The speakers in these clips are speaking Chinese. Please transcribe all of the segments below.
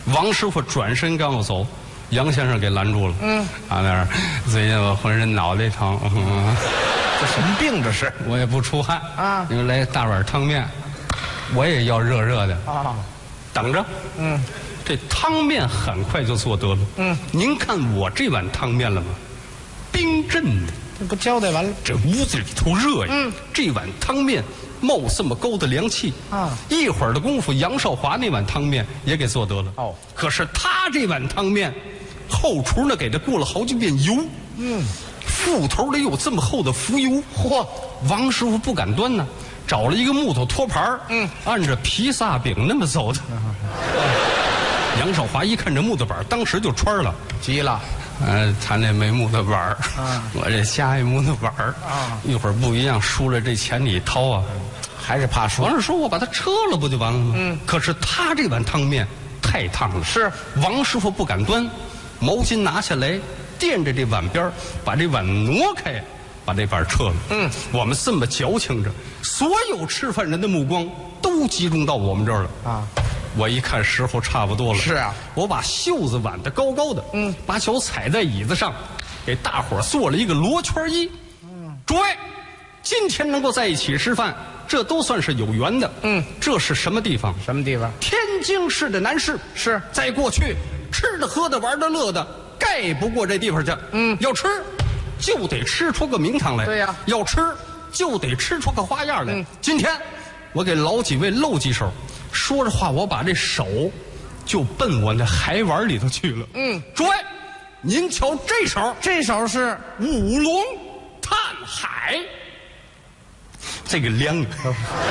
王师傅转身刚要走，杨先生给拦住了。那儿最近我浑身脑袋疼， 这什么病这是？ 我也不出汗啊。 你们来大碗汤面，我也要热热的啊。 等着。这汤面很快就做得了。您看我这碗汤面了吗？冰镇的。 这不交代完了？ 这屋子里头热呀。这碗汤面冒这么高的凉气啊！ 一会儿的功夫，杨少华那碗汤面也给做得了。 哦， 可是他这碗汤面，后厨呢给他过了好几遍油。腹头里有这么厚的浮油。 嚯！ 王师傅不敢端呢，找了一个木头托盘按着披萨饼那么走的。杨少华一看这木头板，当时就穿了， 急了。 他那没木头板我这加一木头板一会儿不一样，输了这钱你掏啊， 还是怕输。 王师说我把它撤了不就完了吗？可是他这碗汤面太烫了， 是王师傅不敢端，毛巾拿下来垫着这碗边把这碗挪开，把这碗撤了。我们这么矫情着，所有吃饭人的目光都集中到我们这儿了啊。我一看时候差不多了， 是啊， 我把袖子挽得高高的，把脚踩在椅子上，给大伙儿做了一个罗圈揖。诸位，今天能够在一起吃饭，这都算是有缘的。这是什么地方？ 什么地方？ 天津市的南市。 是在过去，吃的、喝的、玩的、乐的，盖不过这地方去。要吃，就得吃出个名堂来。 对呀， 要吃就得吃出个花样来。今天我给老几位露几手。说着话，我把这手就奔我那海碗里头去了。诸位，您瞧这手， 这手是五龙探海，这个凉的，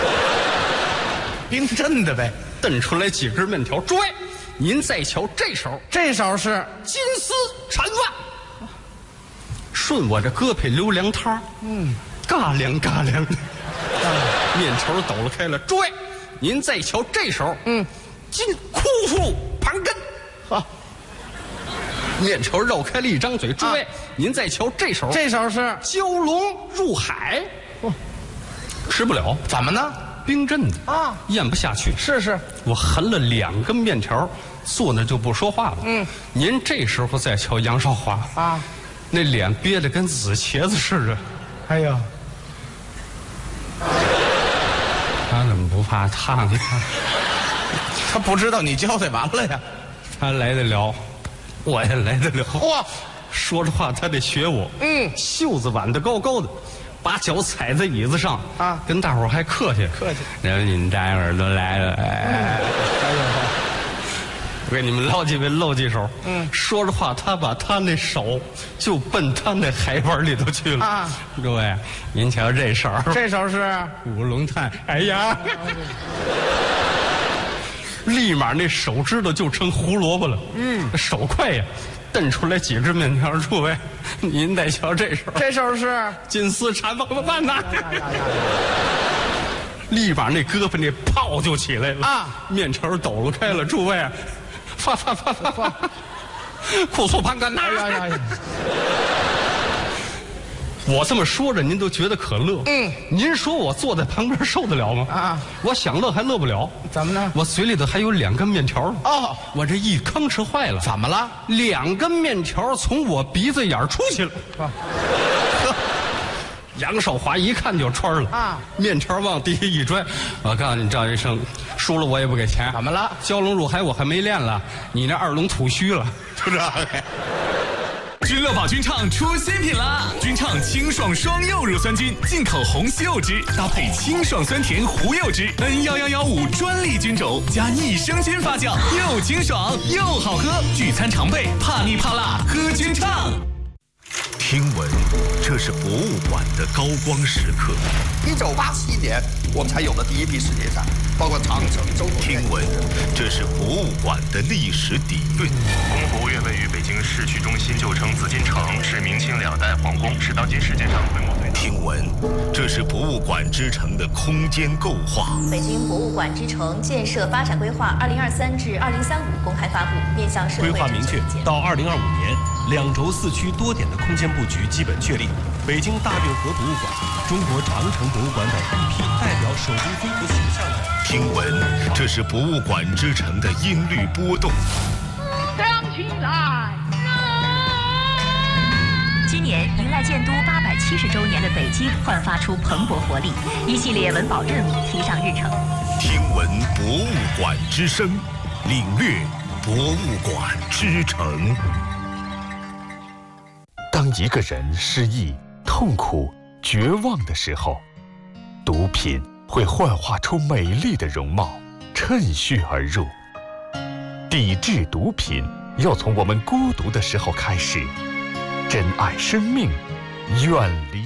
冰镇的呗。 炖出来几根面条。诸位，您再瞧这手， 这手是金丝缠袜，顺我这胳膊流凉汤嘎凉嘎凉的，面条抖了开了。诸位。您再瞧这手，金枯树盘根，面条绕开了一张嘴。诸位，您再瞧这手， 这手是蛟龙入海，吃不了， 怎么呢？ 冰镇的啊， 咽不下去。 是， 我含了2根面条，坐那就不说话了。您这时候再瞧杨少华啊，那脸憋得跟紫茄子似的。 哎呀。 他怎么不怕烫呢？ 他不知道你交代完了呀。 他来得了，我也来得了。 哇， 说着话他得学我。袖子挽得高高的，把脚踩在椅子上啊，跟大伙儿还客气。然后您大耳朵来了，我给你们捞几位露几手。说着话，他把他那手就奔他那海碗里头去了啊。诸位，您瞧这手， 这手是五龙探。哎呀，立马那手指头就成胡萝卜了。手快呀，炖出来几根面条。诸位，您再瞧这手， 这手是金丝缠饭呐。立马那胳膊那泡就起来了啊，面条抖了开了。诸位。发，酷速盘根呐！我这么说着，您都觉得可乐。您说我坐在旁边受得了吗？啊，我想乐还乐不了。 怎么呢？ 我嘴里头还有2根面条。 哦， 我这一吭哧坏了。 怎么了 ？2根面条从我鼻子眼出去了。杨少华一看就穿了啊！面条往地下一拽，我告诉你赵医生，输了我也不给钱。 怎么了？ 蛟龙入海我还没练了，你那2龙吐须了，就这个。 君乐宝君畅出新品啦！君畅清爽双柚乳酸菌，进口红西柚汁，搭配清爽酸甜胡柚汁，N11115专利菌种，加益生菌发酵，又清爽又好喝。聚餐常备，怕腻怕辣，喝君畅。 听闻这是博物馆的高光时刻。 1987年，我们才有了第一批世界赛，包括长城、周口。 听闻这是博物馆的历史底蕴。 故宫博物院位于北京市区中心，旧称紫禁城，是明清2代皇宫，是当今世界上规模最大。 听闻这是博物馆之城的空间构化。 北京博物馆之城建设发展规划2023至2035公开发布，面向社会。 规划明确，到2025年。 2轴4区多点的空间布局基本确立。北京大运河博物馆、中国长城博物馆等一批代表首都综合形象的。 听闻，这是博物馆之城的音律波动。 亮起来！ 今年迎来建都870周年的北京焕发出蓬勃活力，一系列文保任务提上日程。 听闻博物馆之声，领略博物馆之城。当一个人失意、痛苦、绝望的时候，毒品会幻化出美丽的容貌，趁虚而入。抵制毒品要从我们孤独的时候开始，珍爱生命，远离。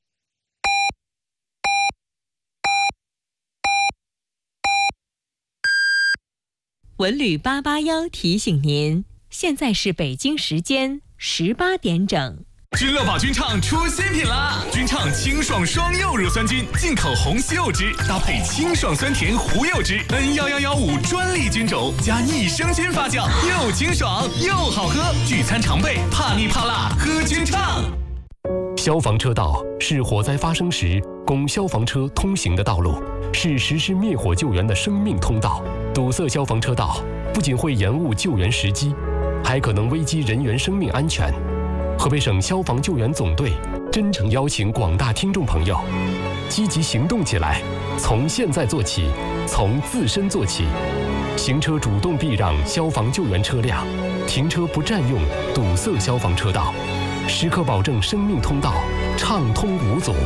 文旅881提醒您，现在是北京时间18点整。 君乐宝菌畅出新品啦！菌畅清爽双柚乳酸菌，进口红西柚汁，搭配清爽酸甜胡柚汁，N11115专利菌种，加益生菌发酵，又清爽又好喝。聚餐常备，怕腻怕辣，喝菌畅。 消防车道是火灾发生时供消防车通行的道路，是实施灭火救援的生命通道。堵塞消防车道不仅会延误救援时机，还可能危及人员生命安全。河北省消防救援总队真诚邀请广大听众朋友积极行动起来，从现在做起，从自身做起。行车主动避让消防救援车辆，停车不占用堵塞消防车道，时刻保证生命通道畅通无阻。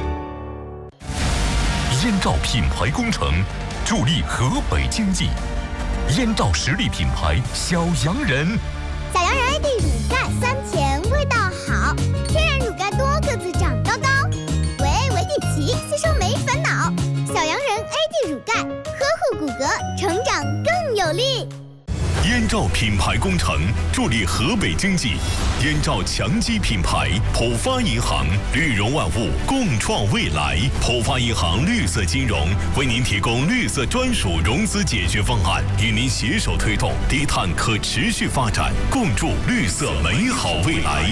燕赵品牌工程助力河北经济。燕赵实力品牌小洋人， 小洋人 AD 乳钙酸甜味道好，天然乳钙多个子长高高，维 A 维 D 齐，吸收没烦恼。小洋人 AD 乳钙，呵护骨骼，成长更有力。 燕赵品牌工程助力河北经济。燕赵强基品牌，浦发银行，绿融万物，共创未来。浦发银行绿色金融为您提供绿色专属融资解决方案，与您携手推动低碳可持续发展，共筑绿色美好未来。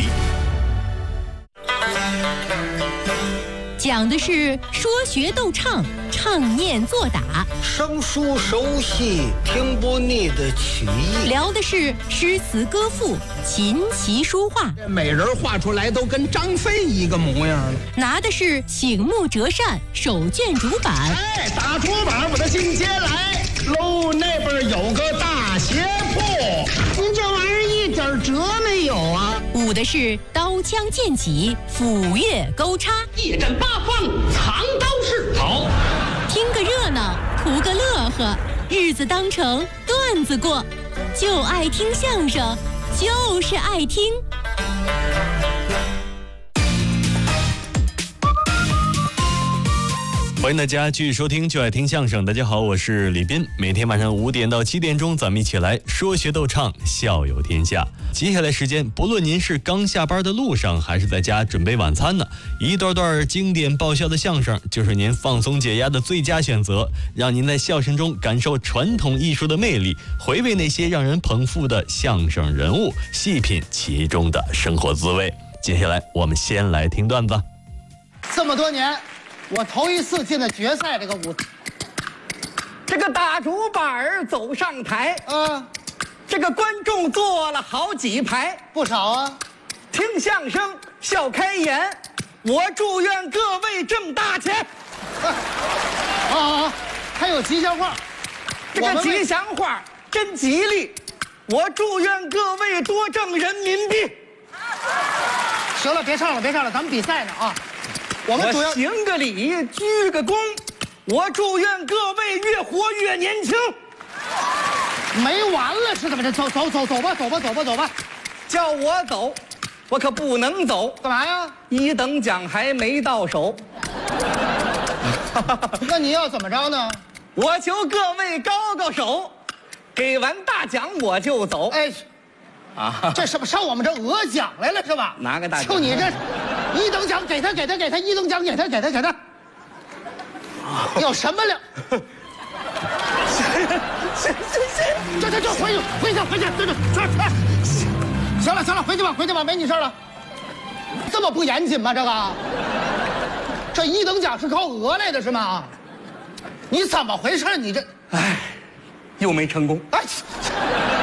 讲的是说学逗唱，唱念做打， 生疏熟悉，听不腻的曲艺。 聊的是诗词歌赋，琴棋书画。 美人画出来都跟张飞一个模样了。 拿的是醒目折扇，手卷竹板。 哎，打竹板我的进阶来喽，那边有个大斜铺，您这玩意儿一点辙没有啊。 舞的是刀枪剑戟，斧钺钩叉， 一阵八方藏刀式。好， 听个热闹，图个乐呵，日子当成段子过，就爱听相声，就是爱听。 欢迎大家继续收听就爱听相声。大家好，我是李斌。每天晚上5点到7点钟，咱们一起来说学逗唱，笑有天下。接下来时间，不论您是刚下班的路上，还是在家准备晚餐呢，一段段经典爆笑的相声就是您放松解压的最佳选择，让您在笑声中感受传统艺术的魅力，回味那些让人捧腹的相声人物，细品其中的生活滋味。接下来我们先来听段子。 这么多年，我头一次进了决赛这个舞台， 这个打竹板走上台，这个观众坐了好几排， 不少啊。 听相声笑开颜，我祝愿各位挣大钱。 还有吉祥话， 这个吉祥话真吉利，我祝愿各位多挣人民币。 行了，别唱了，别唱了，咱们比赛呢啊。我行个礼，鞠个躬，我祝愿各位越活越年轻。 没完了是怎么着？走吧！ 叫我走，我可不能走。 干嘛呀 ？1等奖还没到手。 那你要怎么着呢？ 我求各位高高手，给完大奖我就走。 哎，这什么上我们这讹奖来了是吧？ 拿个大奖， 就你这1等奖给他，1等奖给他，有什么了？行，这回去， 行了行了，回去吧回去吧，没你事了。这么不严谨吗？这1等奖是靠讹来的是吗？你怎么回事？你这， 又没成功。 哎。